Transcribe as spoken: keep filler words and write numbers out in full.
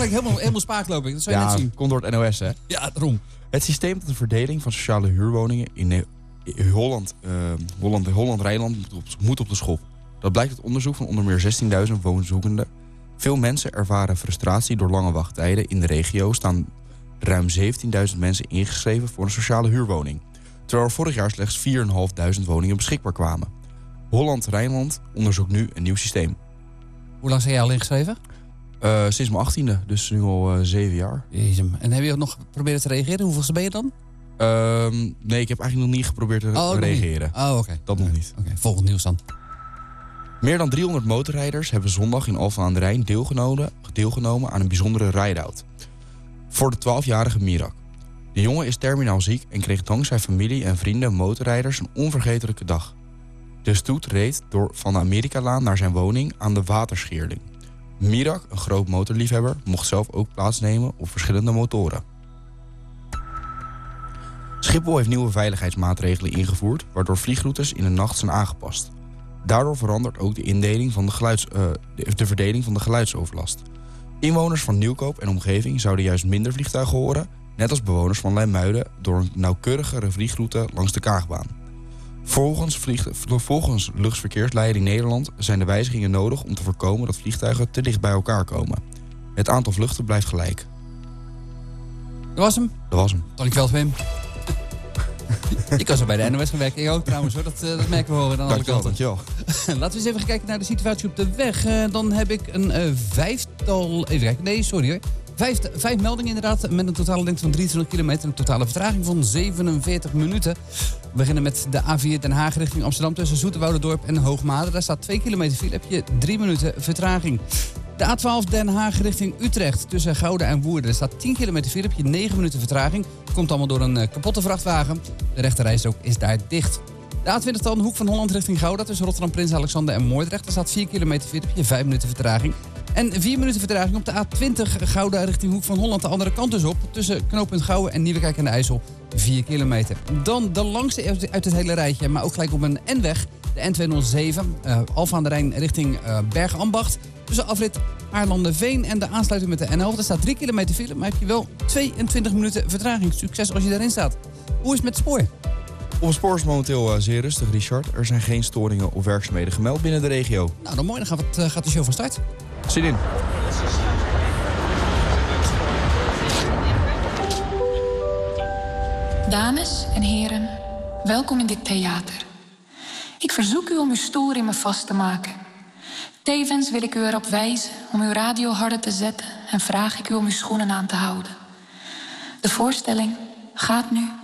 gelijk helemaal, helemaal spaak lopen. Dat zou je Ja, net zien. komt door het N O S, hè? Ja, daarom. Het systeem tot de verdeling van sociale huurwoningen in Holland, uh, Holland, Holland-Rijnland moet op, moet op de schop. Dat blijkt uit onderzoek van onder meer zestienduizend woonzoekenden. Veel mensen ervaren frustratie door lange wachttijden. In de regio staan ruim zeventienduizend mensen ingeschreven voor een sociale huurwoning. Terwijl er vorig jaar slechts vier en vijfduizend woningen beschikbaar kwamen. Holland-Rijnland onderzoekt nu een nieuw systeem. Hoe lang zijn jij al ingeschreven? Uh, sinds mijn achttiende, dus nu al uh, zeven jaar. Jezus. En heb je ook nog geprobeerd te reageren? Hoeveelste ben je dan? Uh, nee, ik heb eigenlijk nog niet geprobeerd te oh, reageren. Oh, oké. Okay. Dat nog niet. Oké, okay, volgend nieuws dan. Meer dan driehonderd motorrijders hebben zondag in Alphen aan den Rijn deelgenomen, deelgenomen aan een bijzondere ride-out. Voor de twaalfjarige Mirak. De jongen is terminaal ziek en kreeg dankzij familie en vrienden motorrijders een onvergetelijke dag. De stoet reed door van de Amerikalaan naar zijn woning aan de Waterscheerling. Mirak, een groot motorliefhebber, mocht zelf ook plaatsnemen op verschillende motoren. Schiphol heeft nieuwe veiligheidsmaatregelen ingevoerd, waardoor vliegroutes in de nacht zijn aangepast. Daardoor verandert ook de, indeling van de, geluids, uh, de, de verdeling van de geluidsoverlast. Inwoners van Nieuwkoop en omgeving zouden juist minder vliegtuigen horen, net als bewoners van Leimuiden, door een nauwkeurigere vliegroute langs de Kaagbaan. Volgens, vlieg, volgens Luchtverkeersleiding Nederland zijn de wijzigingen nodig om te voorkomen dat vliegtuigen te dicht bij elkaar komen. Het aantal vluchten blijft gelijk. Dat was hem? Dat was hem. Dankjewel, Wim. Ik kan zo bij de N O S gaan werken. Ik ook trouwens hoor. Dat, uh, dat merken we horen aan alle kanten. Dankjewel. Laten we eens even kijken naar de situatie op de weg. Uh, dan heb ik een uh, vijftal... Even kijken. Nee, sorry hoor. Vijf, vijf meldingen inderdaad. Met een totale lengte van drieëntwintig kilometer. Een totale vertraging van zevenenveertig minuten. We beginnen met de A vier Den Haag richting Amsterdam. Tussen Zoeterwouderdorp en Hoogmade. Daar staat twee kilometer file. Heb je drie minuten vertraging. De A twaalf Den Haag richting Utrecht. Tussen Gouda en Woerden. Er staat tien kilometer file. Heb je negen minuten vertraging. Komt allemaal door een uh, kapotte vrachtwagen. De rechterrijstrook is daar dicht. De A twintig dan, Hoek van Holland richting Gouda. Tussen Rotterdam, Prins Alexander en Moordrecht. Er staat vier kilometer file. Heb je vijf minuten vertraging. En vier minuten vertraging op de A twintig Gouda richting Hoek van Holland. De andere kant dus op. Tussen knooppunt Gouwen en Nieuwekerk aan de IJssel. vier kilometer. Dan de langste uit het hele rijtje. Maar ook gelijk op een N-weg. De N tweehonderdzeven. Uh, Alphen aan den Rijn richting uh, Bergambacht. Tussen afrit Aarlanderveen en de aansluiting met de N elf. Daar staat drie kilometer file. Maar heb je wel tweeëntwintig minuten vertraging. Succes als je daarin staat. Hoe is het met het spoor? Op het spoor is momenteel uh, zeer rustig, Richard. Er zijn geen storingen of werkzaamheden gemeld binnen de regio. Nou, dan mooi. Dan gaat, het, uh, gaat de show van start. Zin in. Dames en heren, welkom in dit theater. Ik verzoek u om uw stoel in me vast te maken. Tevens wil ik u erop wijzen om uw radio harder te zetten en vraag ik u om uw schoenen aan te houden. De voorstelling gaat nu